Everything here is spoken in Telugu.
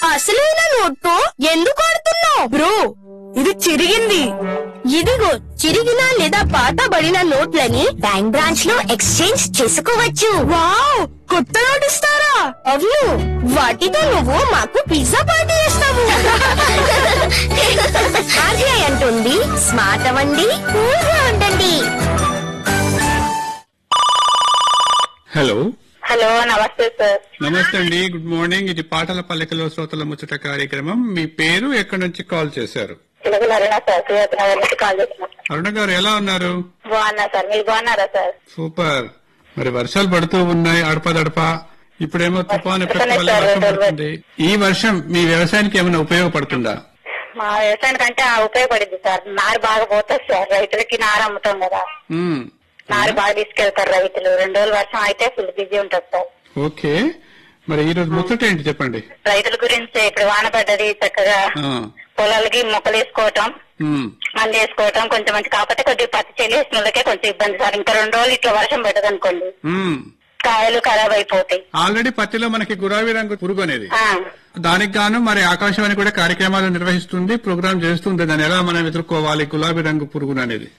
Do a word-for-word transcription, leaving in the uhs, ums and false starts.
అసలైన నోట్తో ఎందుకు ఆడుతున్నావు? బ్రో, ఇది చిరిగింది. ఇదిగో చిరిగిన లేదా పాతబడిన నోట్లని బ్యాంక్ బ్రాంచ్ లో ఎక్స్చేంజ్ చేసుకోవచ్చు. వావ్, కొత్త నోట్ ఇస్తారా? అవును, వాటితో నువ్వు మాకు పిజ్జా పార్టీ చేస్తావు. ఆర్బీఐ అంటుంది స్మార్ట్ అవ్వండి, కూల్ గా ఉండండి. హలో హలో, నమస్తే సార్. నమస్తే అండి, గుడ్ మార్నింగ్. ఇది పాటల పల్లెకలో శ్రోతల ముచ్చట కార్యక్రమం. మీ పేరు ఎక్కడి నుంచి కాల్ చేశారు? తెలుగులో అరుణ సార్, సుజాత నగర్ నుంచి కాల్ చేస్తున్నా. అరుణ గారు ఎలా ఉన్నారు? బాగున్నా సార్, మీరు బాగున్నారా సార్? సూపర్. మరి వర్షాలు పడుతూ ఉన్నాయి అడపదడప. ఇప్పుడేమో తుఫాన్ ఎఫెక్ట్ వల్ల వర్షం పడుతుంది. ఈ వర్షం మీ వ్యవసాయానికి ఏమైనా ఉపయోగపడుతుందా? మా వ్యవసాయానికి అంటే ఉపయోగపడింది సార్. నారు బాగా పోతుంది సార్, రైతులకి నారు అమ్ముతాం కదా, మ్మ్. నారు బాగా తీసుకెళ్తారు రైతులు. రెండు రోజులు వర్షం అయితే ఫుల్ బిజీ ఉంటుంది సార్. ఓకే, మరి ఈ రోజు ముచ్చట ఏంటి చెప్పండి. రైతుల గురించి ఇప్పుడు వాన పడ్డది, చక్కగా ఆ, పొలాలకి మొక్కలు వేసుకోవటం, మ్మ్. మంది వేసుకోవటం కొంచెం మంచి. కాకపోతే కొద్దిగా పత్తి చెల్లి వేసిన వాళ్ళకే కొంచెం ఇబ్బంది సార్. ఇంకా రెండు రోజులు ఇట్లా వర్షం పడ్డది అనుకోండి, మ్మ్. కాయలు ఖరాబ్ అయిపోతాయి. ఆల్రెడీ పత్తిలో మనకి గులాబీ రంగు పురుగు అనేది, ఆ, దానికి గాను మరి ఆకాశవాణి కూడా కార్యక్రమాలు నిర్వహిస్తుంది, ప్రోగ్రామ్ చేస్తుంది. దాన్ని ఎలా మనం ఎదుర్కోవాలి గులాబీ రంగు పురుగును అనేది.